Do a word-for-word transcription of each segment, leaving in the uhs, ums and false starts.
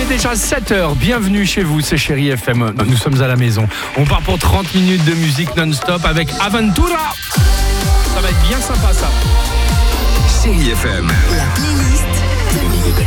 est déjà sept heures, bienvenue chez vous, c'est Chérie F M, nous sommes à la maison. On part pour trente minutes de musique non-stop avec Aventura. Ça va être bien sympa ça. Chérie F M. La playlist de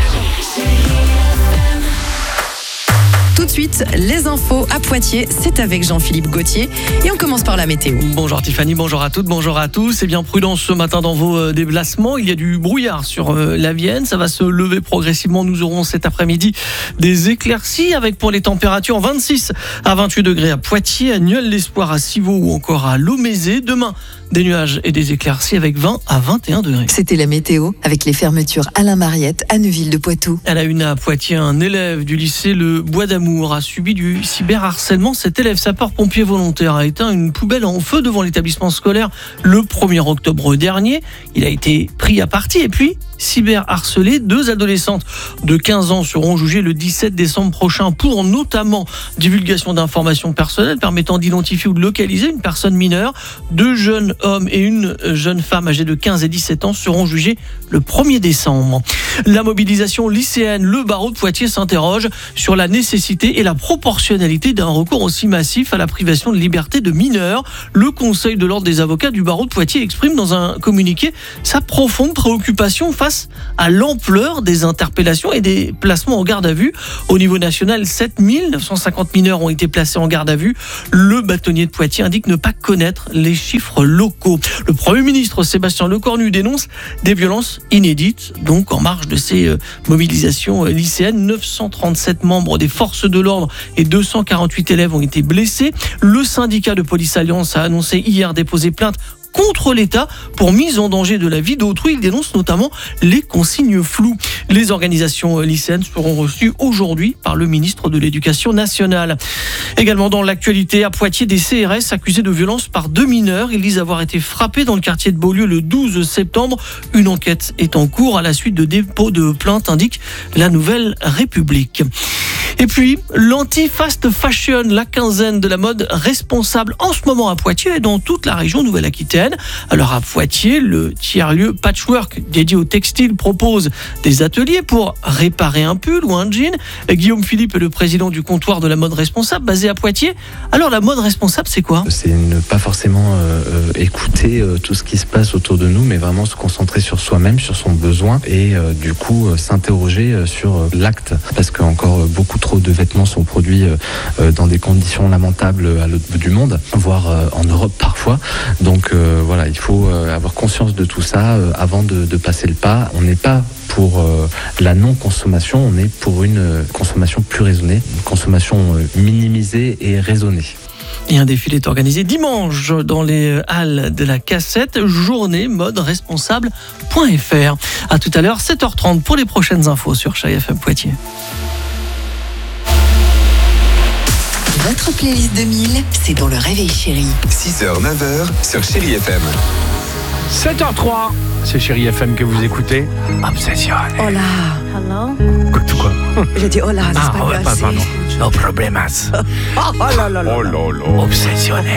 Tout de suite, les infos à Poitiers, c'est avec Jean-Philippe Gauthier. Et on commence par la météo. Bonjour Tiffany, bonjour à toutes, bonjour à tous. Et bien prudence ce matin dans vos euh, déplacements. Il y a du brouillard sur euh, la Vienne. Ça va se lever progressivement. Nous aurons cet après-midi des éclaircies avec pour les températures vingt-six à vingt-huit degrés à Poitiers, à Nieul-l'Espoir, à Civaux ou encore à Lomézé. Demain, des nuages et des éclaircies avec vingt à vingt et un degrés. C'était la météo avec les fermetures Alain Mariette à Neuville de Poitou. À la une à Poitiers, un élève du lycée Le Bois d'Amour a subi du cyberharcèlement. Cet élève sapeur-pompier volontaire a éteint une poubelle en feu devant l'établissement scolaire le premier octobre dernier. Il a été pris à partie et puis cyberharcelé. Deux adolescentes de quinze ans seront jugées le dix-sept décembre prochain pour notamment divulgation d'informations personnelles permettant d'identifier ou de localiser une personne mineure. Deux jeunes hommes et une jeune femme âgée de quinze et dix-sept ans seront jugés le premier décembre. La mobilisation lycéenne, le barreau de Poitiers s'interroge sur la nécessité et la proportionnalité d'un recours aussi massif à la privation de liberté de mineurs. Le Conseil de l'ordre des avocats du barreau de Poitiers exprime dans un communiqué sa profonde préoccupation face à l'ampleur des interpellations et des placements en garde à vue. Au niveau national, sept mille neuf cent cinquante mineurs ont été placés en garde à vue. Le bâtonnier de Poitiers indique ne pas connaître les chiffres locaux. Le Premier ministre Sébastien Lecornu dénonce des violences inédites. Donc en marge de ces mobilisations lycéennes, neuf cent trente-sept membres des forces de l'ordre et deux cent quarante-huit élèves ont été blessés. Le syndicat de police Alliance a annoncé hier déposer plainte contre l'État pour mise en danger de la vie d'autrui. Il dénonce notamment les consignes floues. Les organisations lycéennes seront reçues aujourd'hui par le ministre de l'Éducation nationale. Également dans l'actualité, à Poitiers, des C R S accusés de violence par deux mineurs. Ils disent avoir été frappés dans le quartier de Beaulieu le douze septembre. Une enquête est en cours à la suite de dépôt de plainte, indique la Nouvelle République. Et puis, l'anti-fast fashion, la quinzaine de la mode responsable en ce moment à Poitiers et dans toute la région Nouvelle-Aquitaine. Alors à Poitiers, le tiers-lieu Patchwork dédié au textile propose des ateliers pour réparer un pull ou un jean. Guillaume Philippe est le président du comptoir de la mode responsable basé à Poitiers. Alors la mode responsable, c'est quoi ? C'est ne pas forcément euh, écouter euh, tout ce qui se passe autour de nous, mais vraiment se concentrer sur soi-même, sur son besoin et euh, du coup euh, s'interroger euh, sur euh, l'acte. Parce qu'encore euh, beaucoup trop de vêtements sont produits euh, dans des conditions lamentables à l'autre bout du monde, voire euh, en Europe parfois. Donc euh, voilà, il faut euh, avoir conscience de tout ça euh, avant de, de passer le pas. On n'est pas pour euh, la non-consommation, on est pour une euh, consommation plus raisonnée, une consommation euh, minimisée et raisonnée. Et un défilé est organisé dimanche dans les halles de la Cassette, journée mode responsable point f r. À tout à l'heure, sept heures trente pour les prochaines infos sur Chérie F M Poitiers. Votre playlist deux mille, c'est dans le Réveil Chérie. six heures neuf heures sur Chérie F M. sept heures trois, c'est Chérie F M que vous écoutez. Obsessionné. Hola. Hello. Quoi, tout quoi? J'ai dit hola en Ah, espagnol. ouais, sí. pardon. No problemas. Oh là là là là. Oh là là. Obsessionné.